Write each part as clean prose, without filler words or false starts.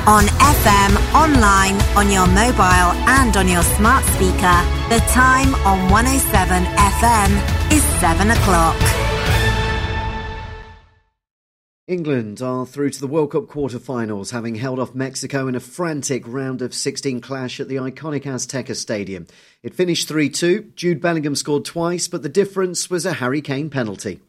On FM, online, on your mobile and on your smart speaker. The time on 107 FM is 7 o'clock. England are through to the World Cup quarter-finals, having held off Mexico in a frantic round of 16 clash at the iconic Azteca Stadium. It finished 3-2. Jude Bellingham scored twice, but the difference was a Harry Kane penalty.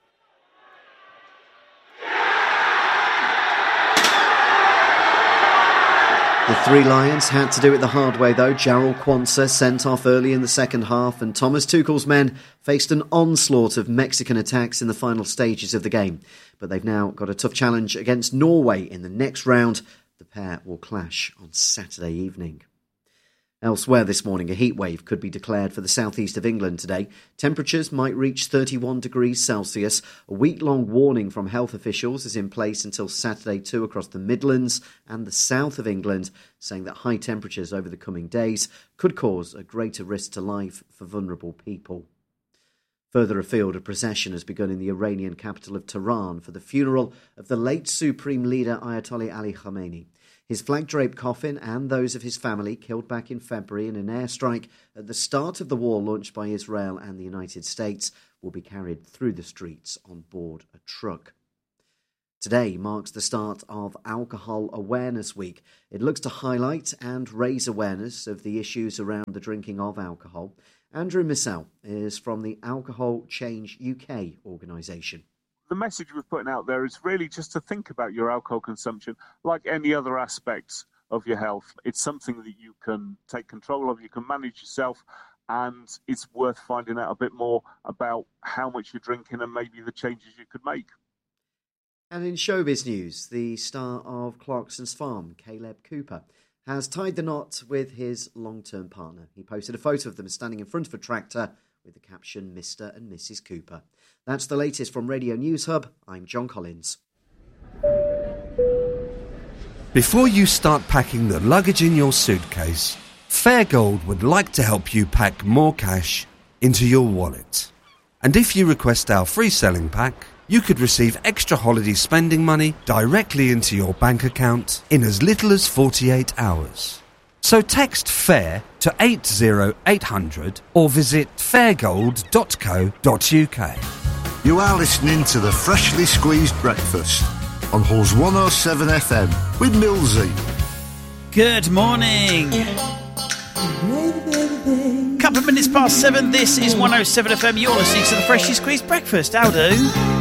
The Three Lions had to do it the hard way though. Jarell Quansah sent off early in the second half, and Thomas Tuchel's men faced an onslaught of Mexican attacks in the final stages of the game. But they've now got a tough challenge against Norway in the next round. The pair will clash on Saturday evening. Elsewhere this morning, a heatwave could be declared for the southeast of England today. Temperatures might reach 31 degrees Celsius. A week-long warning from health officials is in place until Saturday too across the Midlands and the south of England, saying that high temperatures over the coming days could cause a greater risk to life for vulnerable people. Further afield, a procession has begun in the Iranian capital of Tehran for the funeral of the late Supreme Leader Ayatollah Ali Khamenei. His flag-draped coffin and those of his family, killed back in February in an airstrike at the start of the war launched by Israel and the United States, will be carried through the streets on board a truck. Today marks the start of Alcohol Awareness Week. It looks to highlight and raise awareness of the issues around the drinking of alcohol. Andrew Missell is from the Alcohol Change UK organisation. The message we're putting out there is really just to think about your alcohol consumption like any other aspects of your health. It's something that you can take control of, you can manage yourself, and it's worth finding out a bit more about how much you're drinking and maybe the changes you could make. And in showbiz news, the star of Clarkson's Farm, Caleb Cooper, has tied the knot with his long-term partner. He posted a photo of them standing in front of a tractor with the caption Mr. and Mrs. Cooper. That's the latest from Radio News Hub. I'm John Collins. Before you start packing the luggage in your suitcase, Fairgold would like to help you pack more cash into your wallet. And if you request our free selling pack, you could receive extra holiday spending money directly into your bank account in as little as 48 hours. So text FAIR to 80800 or visit fairgold.co.uk. You are listening to the Freshly Squeezed Breakfast on Halls 107 FM with Millsy. Good morning. Couple of minutes past 7, this is 107 FM. You're listening to the Freshly Squeezed Breakfast. How do?